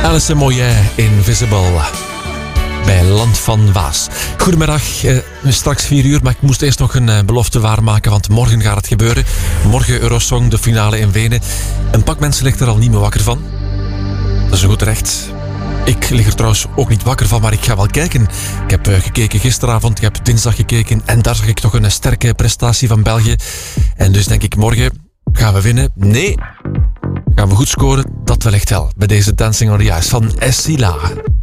Alison Moyet, Invisible. Bij Land van Waas. Goedemiddag, straks 4 uur, maar ik moest eerst nog een belofte waarmaken, want morgen gaat het gebeuren. Morgen Eurosong, de finale in Wenen. Een pak mensen ligt er al niet meer wakker van. Dat is een goed recht. Ik lig er trouwens ook niet wakker van, maar ik ga wel kijken. Ik heb gekeken gisteravond, ik heb dinsdag gekeken en daar zag ik toch een sterke prestatie van België. En dus denk ik, morgen gaan we winnen. Nee, gaan we goed scoren? Dat wellicht wel, bij deze Dancing on the Ice van Essila.